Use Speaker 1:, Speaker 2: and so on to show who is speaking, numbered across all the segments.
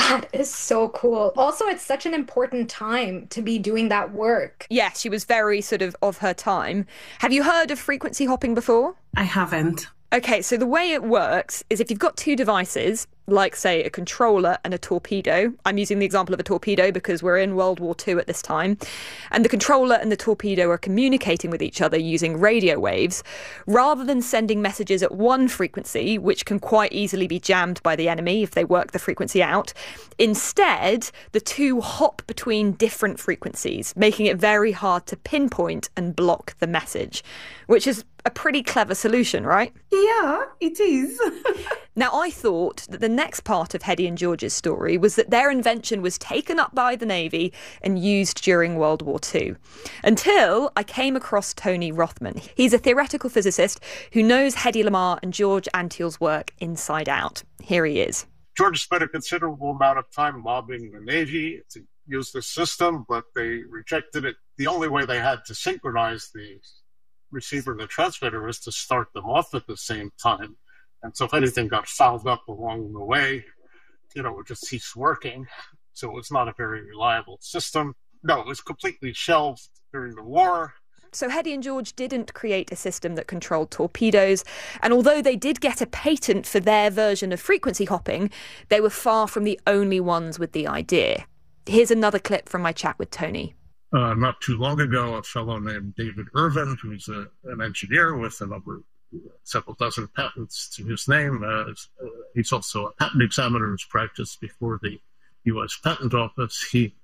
Speaker 1: That is so cool. Also, it's such an important time to be doing that work.
Speaker 2: Yes, she was very sort of her time. Have you heard of frequency hopping before?
Speaker 3: I haven't.
Speaker 2: Okay, so the way it works is if you've got two devices, like, say, a controller and a torpedo. I'm using the example of a torpedo because we're in World War II at this time. And the controller and the torpedo are communicating with each other using radio waves. Rather than sending messages at one frequency, which can quite easily be jammed by the enemy if they work the frequency out, instead, the two hop between different frequencies, making it very hard to pinpoint and block the message, which is a pretty clever solution, right?
Speaker 3: Yeah, it is.
Speaker 2: Now, I thought that the next part of Hedy and George's story was that their invention was taken up by the Navy and used during World War II. Until I came across Tony Rothman. He's a theoretical physicist who knows Hedy Lamarr and George Antheil's work inside out. Here he is.
Speaker 4: George spent a considerable amount of time lobbying the Navy to use this system, but they rejected it. The only way they had to synchronize the receiver and the transmitter was to start them off at the same time. And so if anything got fouled up along the way, it would just cease working. So it was not a very reliable system. No, it was completely shelved during the war.
Speaker 2: So Hedy and George didn't create a system that controlled torpedoes, and although they did get a patent for their version of frequency hopping, they were far from the only ones with the idea. Here's another clip from my chat with Tony.
Speaker 5: Not too long ago, a fellow named David Irvin, who's an engineer with several dozen patents to his name. He's also a patent examiner who's practiced before the U.S. Patent Office. He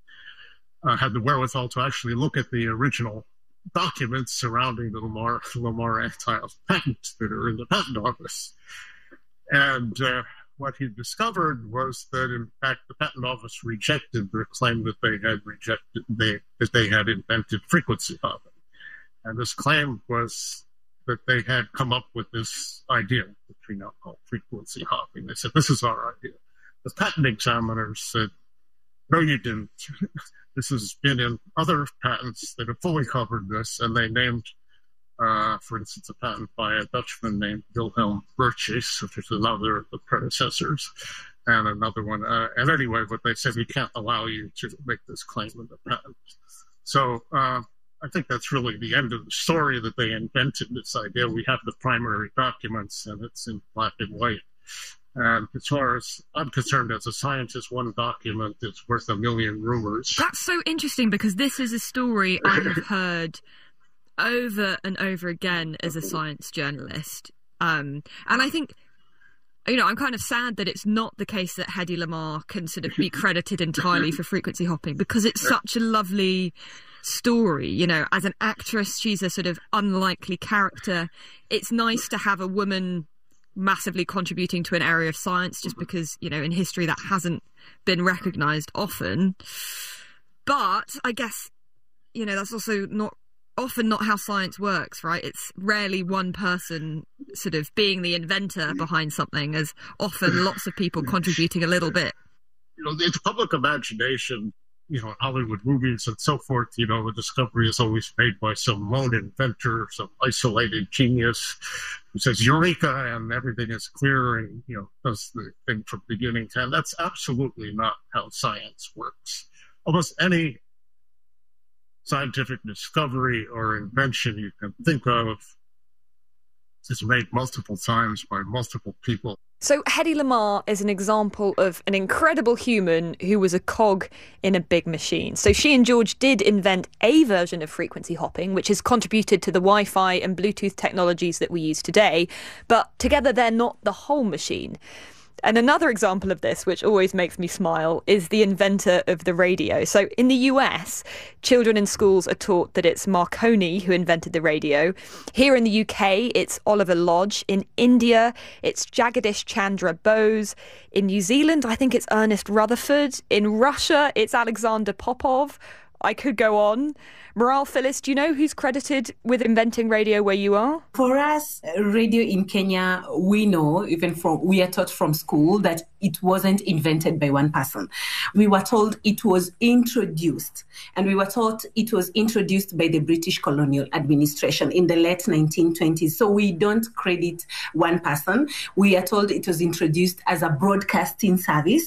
Speaker 5: had the wherewithal to actually look at the original documents surrounding the Lamarr Antheil patents that are in the Patent Office. And what he discovered was that, in fact, the Patent Office rejected the claim that they had invented frequency hopping. And this claim was that they had come up with this idea, which we now call frequency hopping. They said, this is our idea. The patent examiners said, no, you didn't. This has been in other patents that have fully covered this, and they named, for instance, a patent by a Dutchman named Wilhelm Birchis, which is another of the predecessors, and another one. And anyway, what they said, we can't allow you to make this claim in the patent. So I think that's really the end of the story, that they invented this idea. We have the primary documents, and it's in black and white. And as far as I'm concerned, as a scientist, one document is worth a million rumors.
Speaker 2: That's so interesting, because this is a story I have heard over and over again as a science journalist. And I think, I'm kind of sad that it's not the case that Hedy Lamarr can sort of be credited entirely for frequency hopping, because it's such a lovely story. As an actress, she's a sort of unlikely character. It's nice to have a woman massively contributing to an area of science, just because, in history that hasn't been recognised often. But I guess, that's also not how science works, right? It's rarely one person sort of being the inventor behind something, as often lots of people contributing a little bit.
Speaker 5: It's public imagination, Hollywood movies and so forth, the discovery is always made by some lone inventor, some isolated genius who says, Eureka, and everything is clear and, does the thing from beginning to end. That's absolutely not how science works. Almost any scientific discovery or invention you can think of is made multiple times by multiple people.
Speaker 2: So Hedy Lamarr is an example of an incredible human who was a cog in a big machine. So she and George did invent a version of frequency hopping, which has contributed to the Wi-Fi and Bluetooth technologies that we use today. But together, they're not the whole machine. And another example of this, which always makes me smile, is the inventor of the radio. So in the US, children in schools are taught that it's Marconi who invented the radio. Here in the UK, it's Oliver Lodge. In India, it's Jagadish Chandra Bose. In New Zealand, I think it's Ernest Rutherford. In Russia, it's Alexander Popov. I could go on. Miral, Phyllis, do you know who's credited with inventing radio where you are?
Speaker 3: For us, radio in Kenya, we know, we are taught from school that it wasn't invented by one person. We were told it was introduced, and we were taught it was introduced by the British colonial administration in the late 1920s. So we don't credit one person. We are told it was introduced as a broadcasting service.